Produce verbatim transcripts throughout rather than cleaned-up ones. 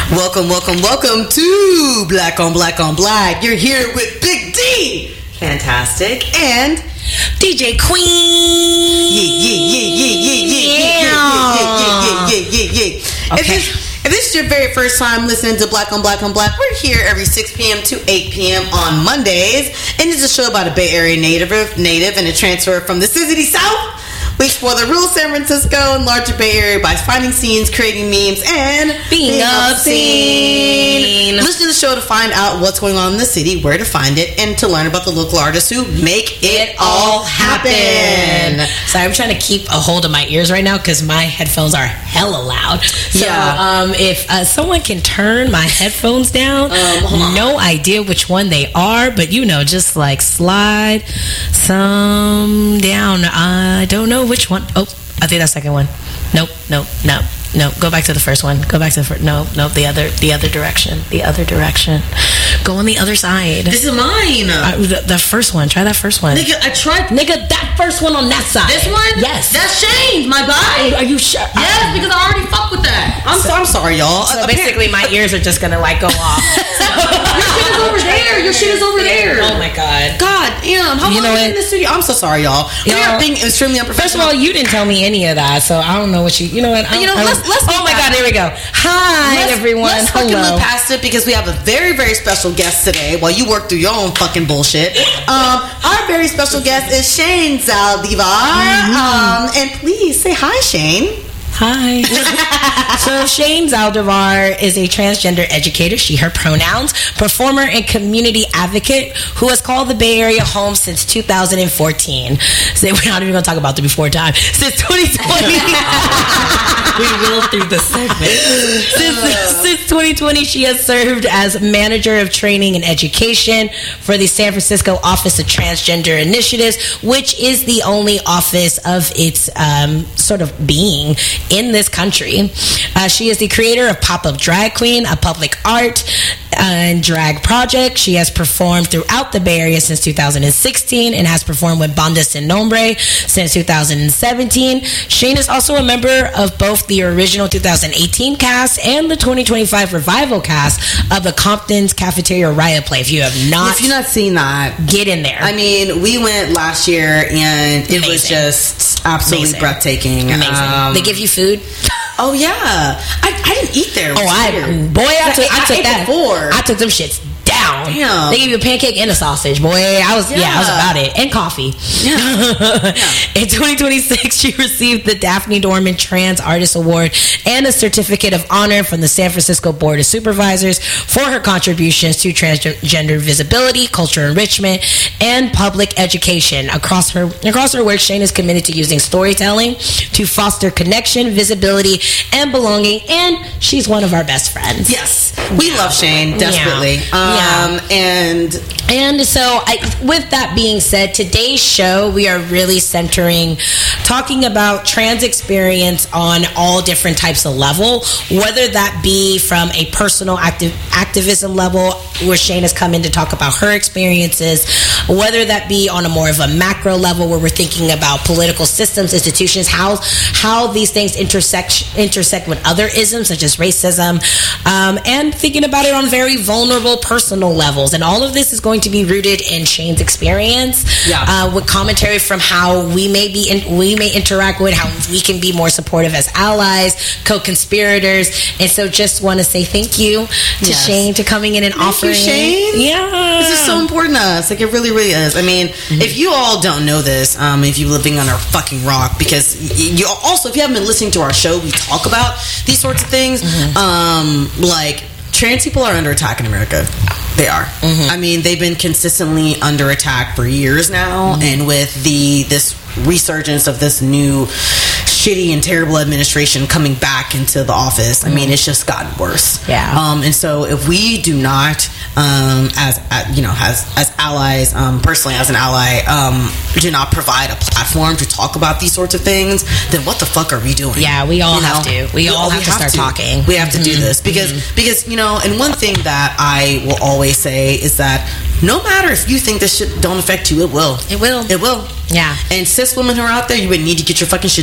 Welcome, welcome, welcome to Black on Black on Black. You're here with Big D, fantastic, and D J Queen. Yeah, yeah, yeah, yeah, yeah, yeah, yeah, yeah, yeah, yeah, yeah, yeah. Okay. If this, if this is your very first time listening to Black on Black on Black, we're here every six p.m. to eight p.m. on Mondays, and it's a show about a Bay Area native, native, and a transfer from the City South. We explore the real San Francisco and larger Bay Area by finding scenes, creating memes, and being, being obscene. Listen to the show to find out what's going on in the city, where to find it, and to learn about the local artists who make it, it all happen. happen. Sorry, I'm trying to keep a hold of my ears right now because my headphones are hella loud. So yeah. um, if uh, someone can turn my headphones down, um, no idea which one they are, but you know, just like slide some down. I don't know which one. Oh, I think that's the second one. Nope, nope, nope. No, go back to the first one. Go back to the first. No, no, the other, the other direction. The other direction. Go on the other side. This is mine. Uh, the, the first one. Try that first one. Nigga, I tried. Nigga, that first one on that side. This one? Yes. That's Shane's, my boy. Are you sure? Yes, because I already fucked with that. I'm so, so I'm sorry, y'all. So basically, my ears are just gonna like go off. Your shit is over there. Your shit is over there. Oh my god. God damn. How you long know are you in the studio? I'm so sorry, y'all. We y'all, are being extremely unprofessional. First of all, you didn't tell me any of that, so I don't know what you. You know what? I, you know, I let's let's. Oh my god. Here we go. Hi, let's, everyone. Let's Hello. fucking move past it because we have a very, very special guest today while you work through your own fucking bullshit. Um, our very special guest is Shane Zaldivar. Mm-hmm. Um, and please say hi, Shane. Hi. So Shane Zaldivar is a transgender educator, she, her pronouns, performer and community advocate who has called the Bay Area home since two thousand fourteen. So we're not even going to talk about the before time. Since twenty twenty. We will through the segment. Since, since twenty twenty, she has served as manager of training and education for the San Francisco Office of Transgender Initiatives, which is the only office of its um, sort of being in this country. Uh, she is the creator of Pop-Up Drag Queen, a public art and drag project. She has performed throughout the Bay Area since two thousand sixteen and has performed with Banda Sin Nombre since two thousand seventeen. Shane is also a member of both the original two thousand eighteen cast and the twenty twenty-five revival cast of the Compton's Cafeteria Riot Play. If you have not, if you've not seen that, get in there. I mean, we went last year and it Amazing. was just absolutely Amazing. breathtaking. Amazing. Um, they give you food. Oh yeah, I, I didn't eat there. Oh, I boy, I took I, I took I that. Before. I took them shits down. Damn. They give you a pancake and a sausage, boy. I was yeah, yeah I was about it, and coffee. Yeah. yeah. In twenty twenty-six, she received the Daphne Dorman Trans Artist Award and a certificate of honor from the San Francisco Board of Supervisors for her contributions to transgender visibility, cultural enrichment, and public education. Across her across her work, Shane is committed to using storytelling to foster connection, visibility, and belonging, and she's one of our best friends. Yes, we love Shane desperately. Yeah. Um, yeah. and and so I, with that being said, today's show we are really centering, talking about trans experience on all different types of level, whether that be from a personal active activism level, where Shane has come in to talk about her experiences, whether that be on a more of a macro level, where we're thinking about political systems, institutions, how how these things intersect intersect with other isms such as racism, um, and thinking about it on very vulnerable personal levels. And all of this is going to be rooted in Shane's experience, yeah. uh, with commentary from how we may be in, we may interact with, how we can be more supportive as allies, co-conspirators. And so just want to say thank you to yes. Shane to coming in and thank offering. You, Shane. Yeah, this is so important to us. Like, it really, really is. I mean, mm-hmm. if you all don't know this, um, if you're living under a fucking rock, because you also, if you haven't been listening to our show, we talk about these sorts of things. Mm-hmm. Um, like, trans people are under attack in America. They are. Mm-hmm. I mean, they've been consistently under attack for years now, mm-hmm. and with the this resurgence of this new shitty and terrible administration coming back into the office, I mean, it's just gotten worse. Yeah. Um, and so if we do not, um, as, as you know, as as allies, um, personally as an ally, um, do not provide a platform to talk about these sorts of things, then what the fuck are we doing? Yeah, we all you have know? to. We, we all we have to start to. talking. We have to mm-hmm. do this because mm-hmm. because you know, and one thing that I will always say is that no matter if you think this shit don't affect you, it will. It will. It will. Yeah. And cis women who are out there, you would need to get your fucking shit together. Yeah.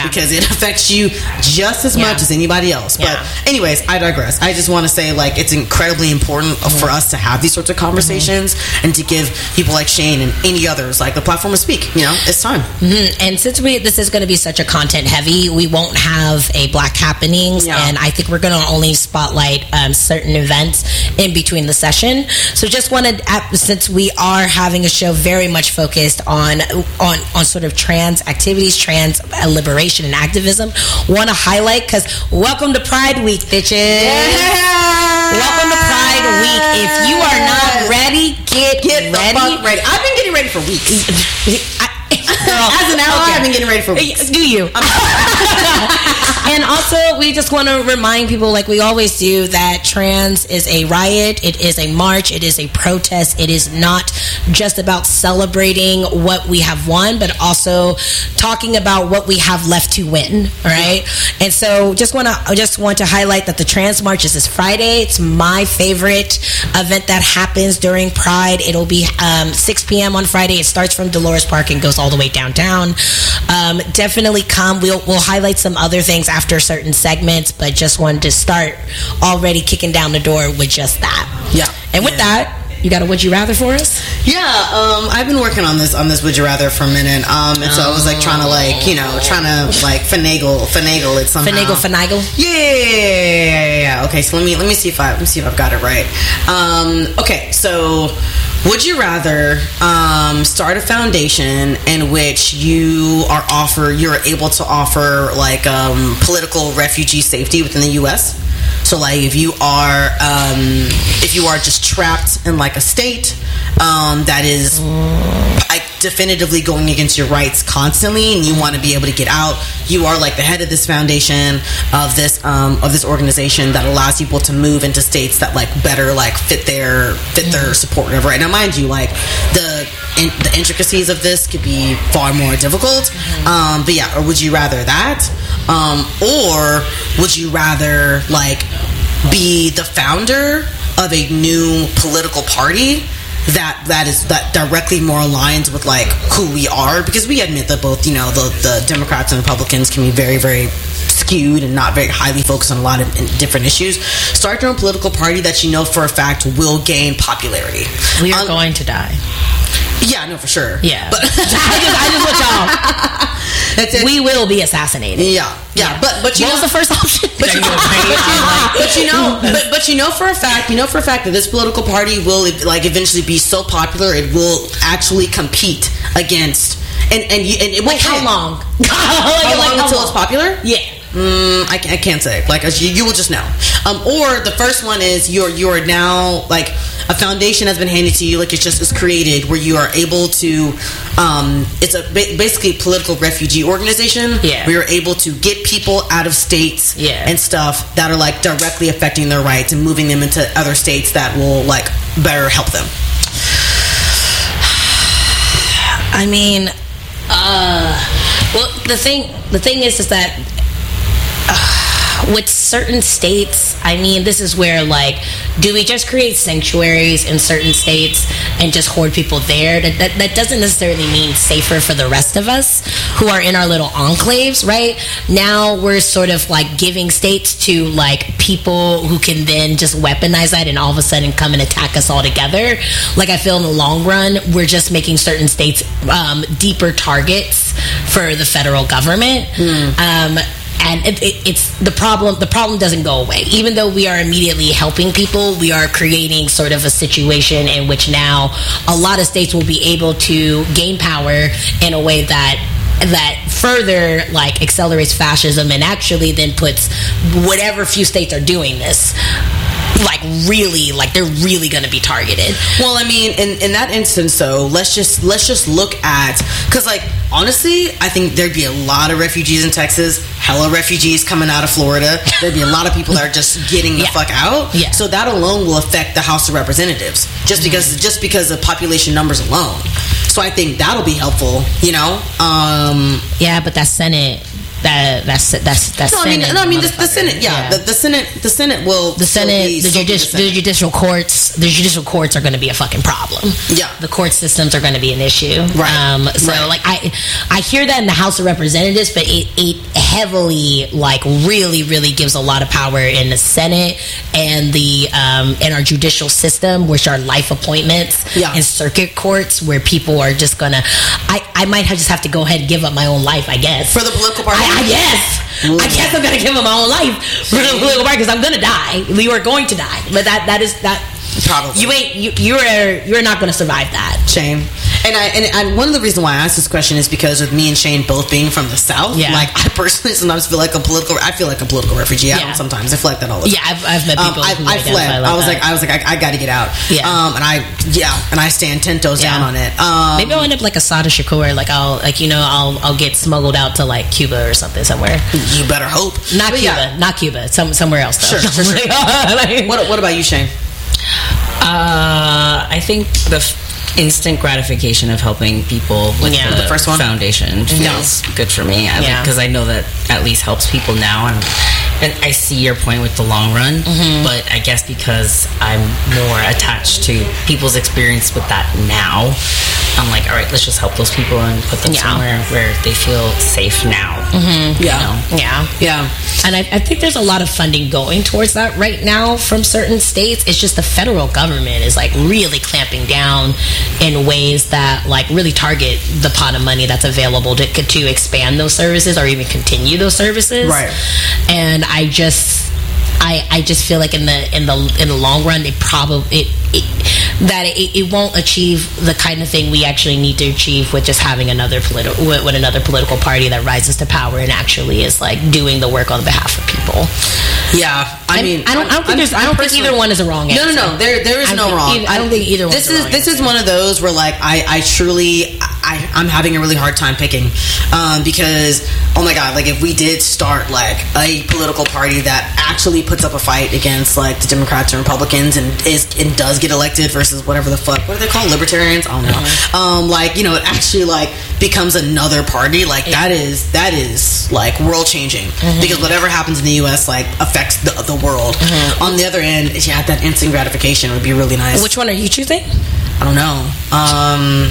Yeah. because it affects you just as Yeah. much as anybody else. But Yeah. anyways, I digress. I just want to say, like, it's incredibly important for us to have these sorts of conversations mm-hmm. and to give people like Shane and any others like the platform to speak. You know, it's time. Mm-hmm. And since we this is going to be such a content heavy, we won't have a Black Happenings, Yeah. and I think we're going to only spotlight um, certain events in between the session. So just wanted, since we are having a show very much focused on on on sort of trans activities, trans liberation and activism, want to highlight, because welcome to Pride Week, bitches. Yeah. Welcome to Pride Week. If you are not ready, get, Get ready. the fuck ready. I've been getting ready for weeks. I, Girl, As an ally, okay. I've been getting ready for weeks. Do you? And also, we just want to remind people, like we always do, that trans is a riot. It is a march. It is a protest. It is not just about celebrating what we have won, but also talking about what we have left to win. Right? And so, just want to I just want to highlight that the Trans March is this Friday. It's my favorite event that happens during Pride. It'll be um, six p.m. on Friday. It starts from Dolores Park and goes all the way downtown. Um, definitely come. We'll we'll highlight some other things after certain segments, but just wanted to start already kicking down the door with just that. Yeah. And with Yeah. that, you got a would you rather for us? Yeah, um, I've been working on this on this would you rather for a minute, um, and so I was like trying to like you know trying to like finagle finagle it somehow. Finagle, finagle. Yeah, yeah, yeah, yeah, yeah. Okay, so let me let me see if I let me see if I've got it right. Um, okay, so would you rather um, start a foundation in which you are offer you're able to offer like um, political refugee safety within the U S? So like if you are um, if you are just trapped in like a state um, that is like definitively going against your rights constantly, and you want to be able to get out, you are like the head of this foundation of this um, of this organization that allows people to move into states that like better like fit their fit their support whatever. Right now, mind you, like the in, the intricacies of this could be far more difficult. Um, but yeah, or would you rather that, um, or would you rather like be the founder of a new political party that that is that directly more aligns with like who we are? Because we admit that both, you know, the, the Democrats and Republicans can be very, very skewed and not very highly focused on a lot of different issues. Start your own political party that you know for a fact will gain popularity. We are um, going to die. Yeah, no, for sure. Yeah. But I just, I just want y'all. That's it. We will be assassinated. Yeah, yeah, Yeah. but but you What know, was the first option? But you, but you know, but, but you know for a fact, you know for a fact that this political party will like eventually be so popular it will actually compete against and and you, and it will Like how hit. long? like, How long like, until how it's long? popular? Yeah. Mm, I, I can't say. Like you, you will just know. Um, or the first one is you're you're now like a foundation has been handed to you. Like it's just is created where you are able to. Um, it's a ba- basically a political refugee organization. Yeah. Where you're able to get people out of states. Yeah. And stuff that are like directly affecting their rights and moving them into other states that will like better help them. I mean, uh, well, the thing, the thing is, is that uh, with certain states, I mean, this is where like, do we just create sanctuaries in certain states and just hoard people there? That that, that doesn't necessarily mean safer for the rest of us who are in our little enclaves, right? Now we're sort of like giving states to like people who can then just weaponize that and all of a sudden come and attack us all together. Like I feel in the long run, we're just making certain states um, deeper targets for the federal government. Mm. Um, And it, it, it's the problem. The problem doesn't go away. Even though we are immediately helping people, we are creating sort of a situation in which now a lot of states will be able to gain power in a way that that further like accelerates fascism and actually then puts whatever few states are doing this like really like they're really going to be targeted. Well, I mean, in, in that instance, though, let's just let's just look at because, like, honestly, I think there'd be a lot of refugees in Texas, hella refugees coming out of Florida. There'd be a lot of people that are just getting the Yeah. fuck out. Yeah. So that alone will affect the House of Representatives just Mm-hmm. because just because of population numbers alone. So I think that'll be helpful. You know. Um, Yeah, but that Senate. that that's that's that's. No, I mean, no, I mean the, the Senate. Yeah, yeah. The, the Senate. The Senate will. The Senate, be, the, judici- the, the judicial courts, the judicial courts are going to be a fucking problem. Yeah, the court systems are going to be an issue. Right. Um, so right. like I, I hear that in the House of Representatives, but it, it heavily like really really gives a lot of power in the Senate and the um, in our judicial system, which are life appointments, yeah. and circuit courts where people are just gonna. I I might have just have to go ahead and give up my own life. I guess for the political party. I, I guess. Ooh. I guess I'm gonna give up my own life for the political party because I'm gonna die. You are going to die, but that that is that. Probably you ain't you you're you're not going to survive that. Shame. And I and, and one of the reasons why I asked this question is because with me and Shane both being from the South, yeah. like I personally sometimes feel like a political. I feel like a political refugee. I yeah. don't sometimes I feel like that all the time. Yeah, I've, I've met people. Um, who I, I fled. like I was that. like, I was like, I, I got to get out. Yeah. Um, and I yeah, and I stand ten toes yeah. down on it. Um, Maybe I'll end up like Assata Shakur. Like I'll like you know I'll I'll get smuggled out to like Cuba or something somewhere. You better hope. Not but Cuba. Yeah. Not Cuba. Some somewhere else though. Sure. sure, sure. like, what What about you, Shane? Uh, I think the f- instant gratification of helping people with yeah. the, the first one foundation feels yeah. good for me. Because I, yeah. I know that at least helps people now, and and I see your point with the long run. Mm-hmm. But I guess because I'm more attached to people's experience with that now, I'm like, all right, let's just help those people and put them yeah. somewhere where they feel safe now. Mm-hmm. Yeah, you know? yeah, yeah. And I, I think there's a lot of funding going towards that right now from certain states. It's just the federal government is like really clamping down in ways that like really target the pot of money that's available to to expand those services or even continue those services. Right. And I just. I, I just feel like in the in the in the long run, it probably it, it that it, it won't achieve the kind of thing we actually need to achieve with just having another political with, with another political party that rises to power and actually is like doing the work on behalf of people. Yeah, I mean, I don't, I don't think there's, I don't think either one is a wrong answer. No, no, no. There, there is I no wrong. Either, I don't think either one. This is this answer. is one of those where like I, I truly, I, I'm having a really hard time picking, um, because oh my god, like if we did start like a political party that actually puts up a fight against like the Democrats and Republicans and is and does get elected versus whatever the fuck, what are they called, libertarians? I don't know. Mm-hmm. Um, like you know, it actually like becomes another party. Like yeah. that is that is like world changing mm-hmm. because whatever happens in the U S like affects the, the world. Mm-hmm. On the other end, yeah, that instant gratification would be really nice. Which one are you choosing? I don't know. Um,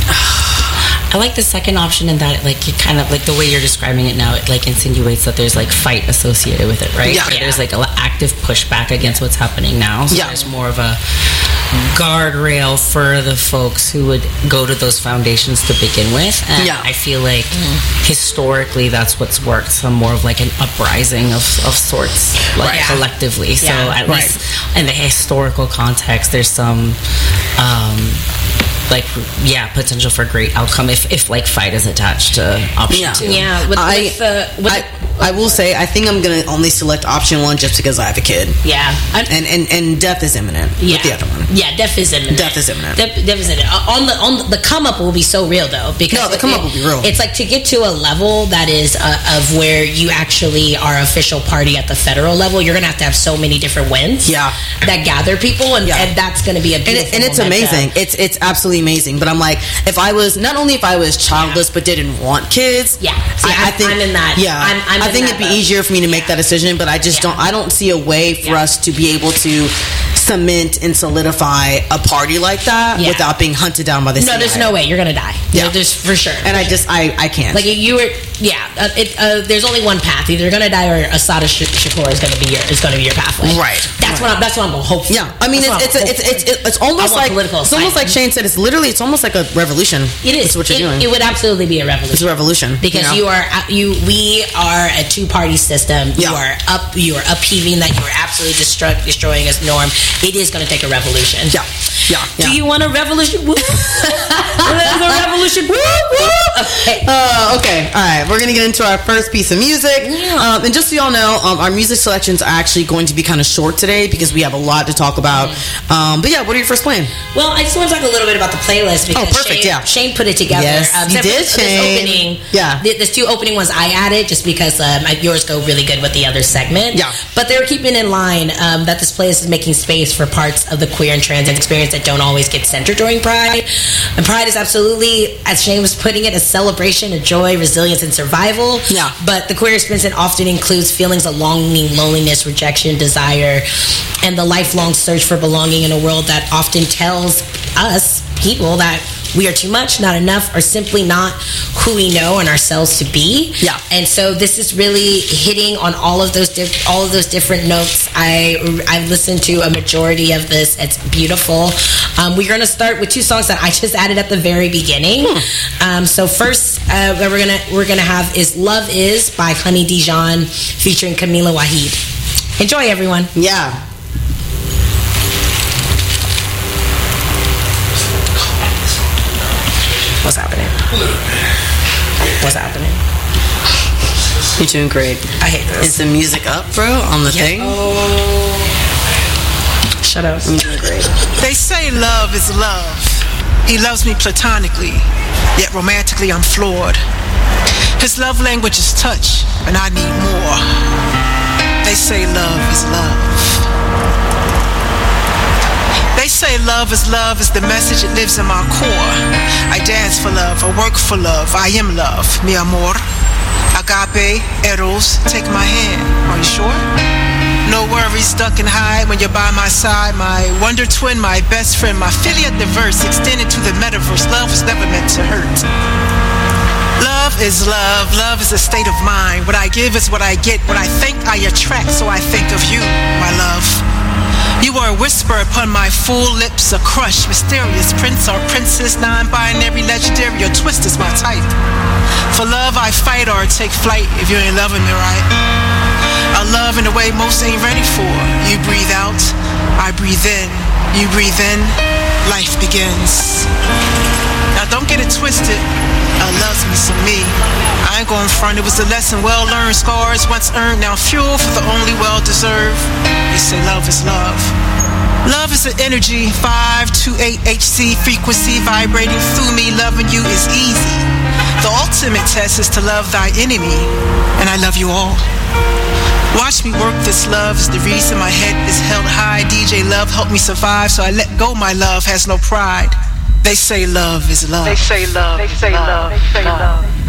I like the second option in that, like, it kind of, like, the way you're describing it now, it, like, insinuates that there's, like, fight associated with it, right? Yeah. Where yeah. There's, like, an active pushback against what's happening now. So yeah. there's more of a guardrail for the folks who would go to those foundations to begin with. And yeah. I feel like mm. historically that's what's worked. So more of, like, an uprising of, of sorts, like, right. collectively. So yeah. at right. least in the historical context, there's some... Um, like yeah potential for great outcome if, if like fight is attached to option yeah. two. Yeah, with, I, with the, with I, the, I will say I think I'm gonna only select option one just because I have a kid. Yeah, I, and, and and death is imminent. Yeah, with the other one. Yeah, death is imminent. Death is imminent. Death, death is imminent. On the on the, the come up will be so real though because no, the come it, up will be real. It's like to get to a level that is uh, of where you actually are official party at the federal level. You're gonna have to have so many different wins. Yeah, that gather people and, yeah. and that's gonna be a beautiful and, it, and it's momentum. amazing. It's it's absolutely amazing. But I'm like, if I was not only if I was childless yeah. but didn't want kids, yeah, See, I, I think I'm in that. Yeah, I'm, I'm I think it'd be boat. easier for me to make yeah. that decision. But I just yeah. don't. I don't see a way for yeah. us to be able to cement and solidify a party like that yeah. without being hunted down by the no, there's no way you're gonna die. Yeah, there's for sure. And I just I I can't. Like you were, yeah. Uh, it, uh, there's only one path. Either you're gonna die or Assata Shakur is gonna be your is gonna be your pathway. Right. That's right. what I'm. That's what I'm gonna hope for. Yeah. I mean, it's it's, it's it's it's it's almost like it's almost like Shane said. It's literally it's almost like a revolution. It is. It's what you're it, doing. It would absolutely be a revolution. It's a revolution because you, know? you are you. We are a two party system. Yeah. You are up. You are upheaving that. You are absolutely destroy, destroying its norm. It is going to take a revolution. Yeah. Yeah. yeah. Do you want a revolution? There's a revolution. Okay. Uh, okay. All right. We're gonna get into our first piece of music. Yeah. Um, and just so y'all know, um, our music selections are actually going to be kind of short today because we have a lot to talk about. Mm-hmm. Um, but yeah, what are your first playing? Well, I just want to talk a little bit about the playlist because oh, perfect. Shane, yeah. Shane put it together. Yes, um, you did, this Shane. Opening, yeah. There's two opening ones I added just because um, yours go really good with the other segment. Yeah. But they were keeping in line. line um, that this playlist is making space for parts of the queer and trans experience that don't always get centered during Pride. And Pride is absolutely, as Shane was putting it, a celebration of joy, resilience, and survival. Yeah. But the queer experience often includes feelings of longing, loneliness, rejection, desire, and the lifelong search for belonging in a world that often tells us, people, that we are too much, not enough, or simply not who we know and ourselves to be. Yeah. And so this is really hitting on all of those diff- all of those different notes. I I've listened to a majority of this. It's beautiful. Um, we're gonna start with two songs that I just added at the very beginning. Hmm. Um, so first, uh, we're gonna we're gonna have is "Love Is" by Honey Dijon featuring Camila Wahid. Enjoy, everyone. Yeah. What's happening? What's happening? You're doing great. I hate this. Is the music up, bro, on the Yeah. thing? Oh. Shut up. You're doing great. They say love is love. He loves me platonically, yet romantically I'm floored. His love language is touch, and I need more. They say love is love. They say love is love is the message, it lives in my core. I dance for love, I work for love, I am love, mi amor. Agape, eros, take my hand, are you sure? No worries, duck and hide when you're by my side. My wonder twin, my best friend, my filia diverse, extended to the metaverse. Love was never meant to hurt. Love is love, love is a state of mind. What I give is what I get, what I think I attract, so I think of you, my love. You are a whisper upon my full lips, a crush, mysterious prince or princess, non-binary, legendary, or twist is my type. For love I fight or take flight if you ain't loving me right. I love in a way most ain't ready for. You breathe out, I breathe in. You breathe in, life begins. Now don't get it twisted, I loves me some me. I ain't going front, it was a lesson well learned, scars once earned, now fuel for the only well deserved. They say love is love. Love is an energy, five two eight H C frequency vibrating through me. Loving you is easy. The ultimate test is to love thy enemy, and I love you all. Watch me work this love is the reason my head is held high. D J Love helped me survive, so I let go my love has no pride. They say love is love. They say love. They say love. They say love.